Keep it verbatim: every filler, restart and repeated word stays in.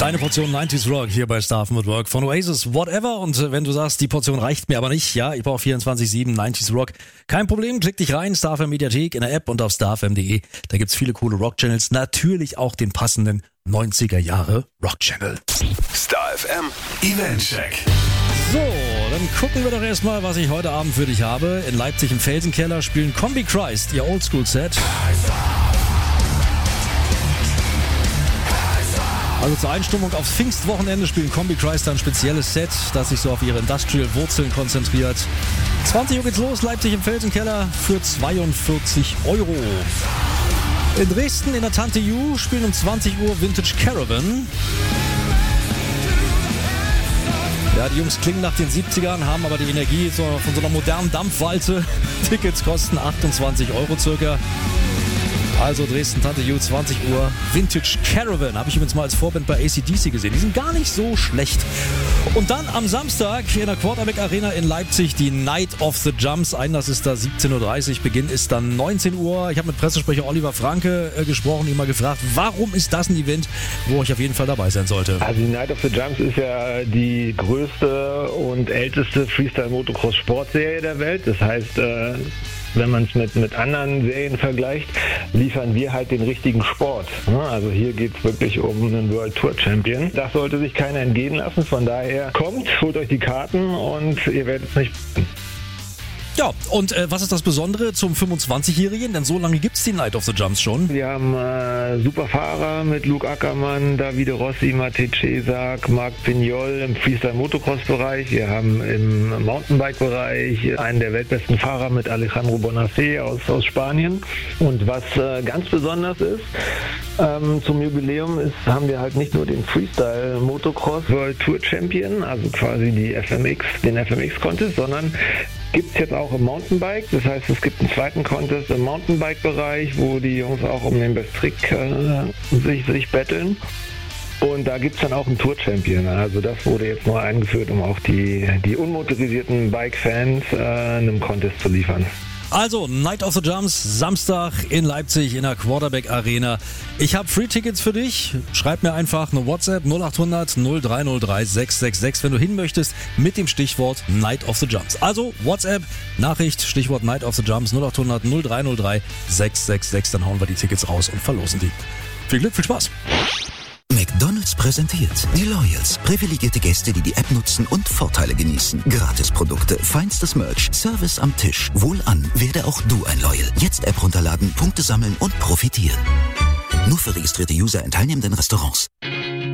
Deine Portion neunziger Rock hier bei Staffen at Work von Oasis, whatever. Und äh, wenn du sagst, die Portion reicht mir aber nicht, ja, ich brauche vierundzwanzig sieben neunziger Rock, kein Problem, klick dich rein, StarFM Mediathek in der App und auf starfm punkt de. Da gibt's viele coole Rock-Channels, natürlich auch den passenden neunziger Jahre Rock-Channel. StarFM Event-Check. So, dann gucken wir doch erstmal, was ich heute Abend für dich habe. In Leipzig im Felsenkeller spielen Combi Christ ihr Oldschool-Set. Also zur Einstimmung aufs Pfingstwochenende spielen Combi Christ ein spezielles Set, das sich so auf ihre Industrial-Wurzeln konzentriert. zwanzig Uhr geht's los, Leipzig im Felsenkeller für zweiundvierzig Euro. In Dresden in der Tante Ju spielen um zwanzig Uhr Vintage Caravan. Ja, die Jungs klingen nach den siebzigern, haben aber die Energie so, von so einer modernen Dampfwalze. Tickets kosten achtundzwanzig Euro circa. Also Dresden, Tante Ju, zwanzig Uhr, Vintage Caravan. Habe ich übrigens mal als Vorband bei A C D C gesehen. Die sind gar nicht so schlecht. Und dann am Samstag in der Quarterback Arena in Leipzig die Night of the Jumps. Einlass ist da siebzehn Uhr dreißig, Beginn ist dann neunzehn Uhr. Ich habe mit Pressesprecher Oliver Franke äh, gesprochen, ihn mal gefragt, warum ist das ein Event, wo ich auf jeden Fall dabei sein sollte? Also die Night of the Jumps ist ja die größte und älteste Freestyle-Motocross-Sportserie der Welt. Das heißt, äh, wenn man es mit, mit anderen Serien vergleicht, liefern wir halt den richtigen Sport. Also hier geht es wirklich um einen World Tour Champion. Das sollte sich keiner entgehen lassen. Von daher kommt, holt euch die Karten und ihr werdet es nicht... Ja, und äh, was ist das Besondere zum fünfundzwanzigjährigen? Denn so lange gibt es die Night of the Jumps schon. Wir haben äh, super Fahrer mit Luke Ackermann, Davide Rossi, Matej Cesak, Marc Pignol im Freestyle-Motocross-Bereich. Wir haben im Mountainbike-Bereich einen der weltbesten Fahrer mit Alejandro Bonacé aus, aus Spanien. Und was äh, ganz besonders ist, ähm, zum Jubiläum ist, haben wir halt nicht nur den Freestyle-Motocross World Tour Champion, also quasi die F M X, den F M X-Contest, sondern gibt es jetzt auch im Mountainbike. Das heißt, es gibt einen zweiten Contest im Mountainbike-Bereich, wo die Jungs auch um den Best Trick äh, sich, sich betteln. Und da gibt es dann auch einen Tour-Champion. Also das wurde jetzt neu eingeführt, um auch die, die unmotorisierten Bike-Fans äh, einem Contest zu liefern. Also, Night of the Jumps, Samstag in Leipzig in der Quarterback Arena. Ich habe Free-Tickets für dich. Schreib mir einfach eine WhatsApp null acht hundert null drei null drei sechs sechs sechs, wenn du hin möchtest, mit dem Stichwort Night of the Jumps. Also, WhatsApp, Nachricht, Stichwort Night of the Jumps, null acht hundert null drei null drei sechs sechs sechs. Dann hauen wir die Tickets raus und verlosen die. Viel Glück, viel Spaß. McDonald's präsentiert die Loyals. Privilegierte Gäste, die die App nutzen und Vorteile genießen. Gratisprodukte, feinstes Merch, Service am Tisch. Wohlan, werde auch du ein Loyal. Jetzt App runterladen, Punkte sammeln und profitieren. Nur für registrierte User in teilnehmenden Restaurants.